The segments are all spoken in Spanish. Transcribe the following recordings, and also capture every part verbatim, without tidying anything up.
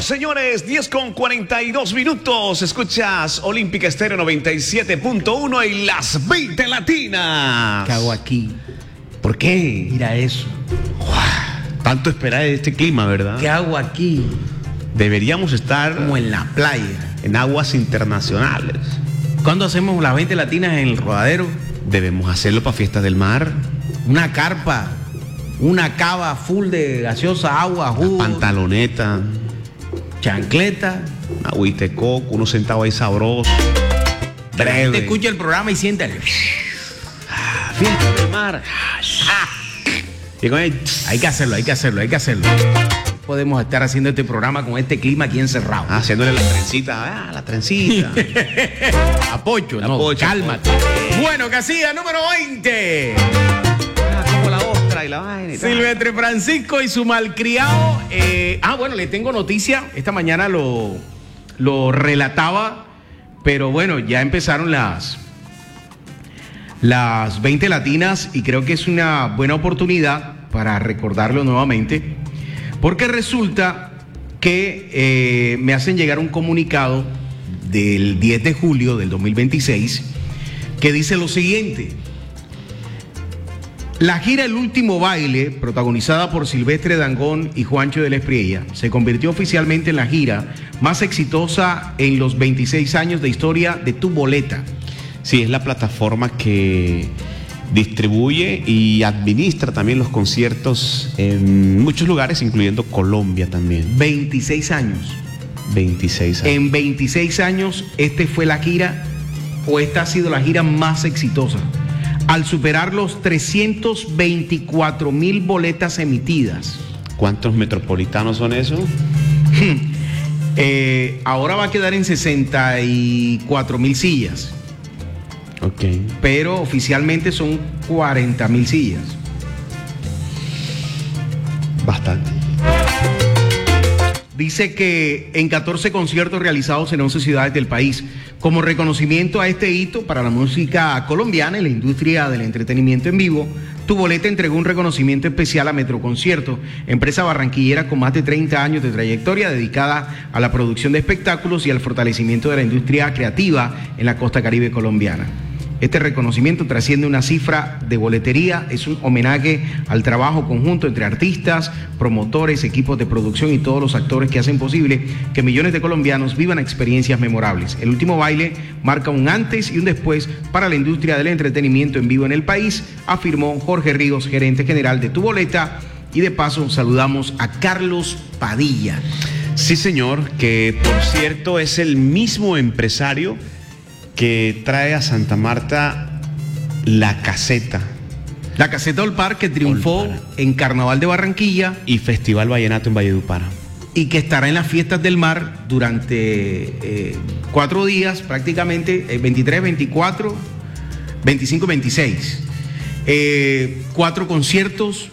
señores, diez con cuarenta y dos minutos. Escuchas Olímpica Estéreo noventa y siete punto uno y las veinte latinas. ¿Qué hago aquí? ¿Por qué? Mira eso. Uah, tanto esperar de este clima, ¿verdad? ¿Qué hago aquí? Deberíamos estar como en la playa, en aguas internacionales. ¿Cuándo hacemos las veinte latinas en el Rodadero? Debemos hacerlo para Fiestas del Mar. Una carpa, una cava full de gaseosa, agua, jugo, pantaloneta, chancleta, agüita de coco, uno sentado ahí sabroso. Breve. Te escucha el programa y siéntale. Ah, Fiestas del Mar. Ah. Y con él, hay que hacerlo, hay que hacerlo, hay que hacerlo. Podemos estar haciendo este programa con este clima aquí encerrado. Ah, haciéndole la trencita, ah, la trencita. Apocho, no, Apocho, cálmate. apocho. Bueno, casilla número veinte. Ah, como la ostra y la vaina y tal. Silvestre Francisco y su malcriado. Eh, ah, bueno, le tengo noticia. Esta mañana lo, lo relataba, pero bueno, ya empezaron las, las veinte latinas y creo que es una buena oportunidad para recordarlo nuevamente. Porque resulta que eh, me hacen llegar un comunicado del diez de julio del dos mil veintiséis que dice lo siguiente. La gira El Último Baile, protagonizada por Silvestre Dangond y Juancho de la Espriella, se convirtió oficialmente en la gira más exitosa en los veintiséis años de historia de Tu Boleta. Sí, es la plataforma que distribuye y administra también los conciertos en muchos lugares, incluyendo Colombia también. veintiséis años. veintiséis años. En veintiséis años, este fue la gira, o esta ha sido la gira más exitosa, al superar los trescientos veinticuatro mil boletas emitidas. ¿Cuántos metropolitanos son esos? eh, ahora va a quedar en sesenta y cuatro mil sillas. Ok. Pero oficialmente son cuarenta mil sillas. Bastante. Dice que en catorce conciertos realizados en once ciudades del país, como reconocimiento a este hito para la música colombiana y la industria del entretenimiento en vivo, Tu Boleta entregó un reconocimiento especial a Metroconcierto, empresa barranquillera con más de treinta años de trayectoria dedicada a la producción de espectáculos y al fortalecimiento de la industria creativa en la costa caribe colombiana. Este reconocimiento trasciende una cifra de boletería, es un homenaje al trabajo conjunto entre artistas, promotores, equipos de producción y todos los actores que hacen posible que millones de colombianos vivan experiencias memorables. El Último Baile marca un antes y un después para la industria del entretenimiento en vivo en el país, afirmó Jorge Ríos, gerente general de Tu Boleta, y de paso saludamos a Carlos Padilla. Sí, señor, que por cierto es el mismo empresario que trae a Santa Marta la caseta. La caseta Olpar, que triunfó Olpar. en Carnaval de Barranquilla. Y Festival Vallenato en Valledupar. Y que estará en las Fiestas del Mar durante eh, cuatro días, prácticamente, eh, veintitrés, veinticuatro, veinticinco, veintiséis. Eh, cuatro conciertos,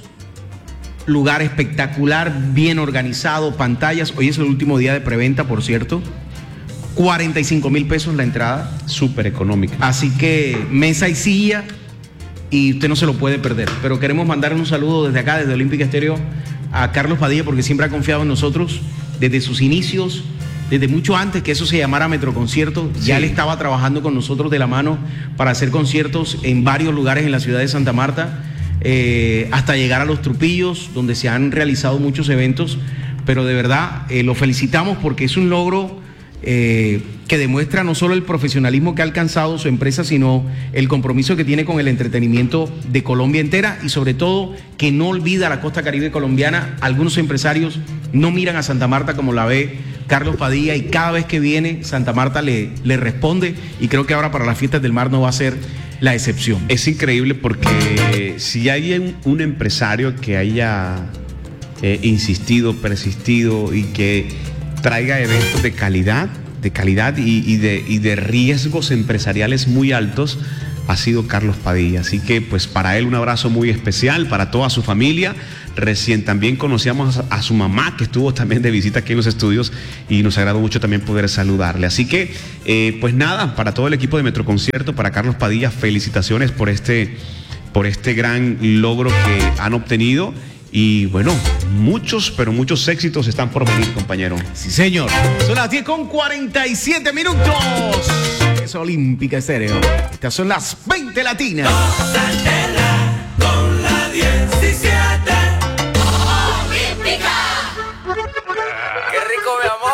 lugar espectacular, bien organizado, pantallas. Hoy es el último día de preventa, por cierto. cuarenta y cinco mil pesos la entrada. Súper económica. Así que mesa y silla y usted no se lo puede perder. Pero queremos mandar un saludo desde acá, desde Olímpica Estéreo, a Carlos Padilla, porque siempre ha confiado en nosotros desde sus inicios, desde mucho antes que eso se llamara Metroconcierto. Sí. Ya él estaba trabajando con nosotros de la mano para hacer conciertos en varios lugares en la ciudad de Santa Marta, eh, hasta llegar a Los Trupillos, donde se han realizado muchos eventos. Pero de verdad, eh, lo felicitamos porque es un logro Eh, que demuestra no solo el profesionalismo que ha alcanzado su empresa, sino el compromiso que tiene con el entretenimiento de Colombia entera y sobre todo que no olvida la costa caribe colombiana. Algunos empresarios no miran a Santa Marta como la ve Carlos Padilla y cada vez que viene Santa Marta le, le responde, y creo que ahora para las Fiestas del Mar no va a ser la excepción. Es increíble porque si hay un, un empresario que haya eh, insistido, persistido y que traiga eventos de calidad, de calidad y, y, de, y de riesgos empresariales muy altos, ha sido Carlos Padilla. Así que pues para él un abrazo muy especial, para toda su familia. Recién también conocíamos a, a su mamá, que estuvo también de visita aquí en los estudios, y nos agradó mucho también poder saludarle. Así que eh, pues nada, para todo el equipo de Metroconcierto, para Carlos Padilla, felicitaciones por este, por este gran logro que han obtenido. Y bueno, muchos, pero muchos éxitos están por venir, compañero. Sí, señor. Son las diez con cuarenta y siete minutos. Es Olímpica Estéreo. Estas son las veinte latinas. Con la diecisiete.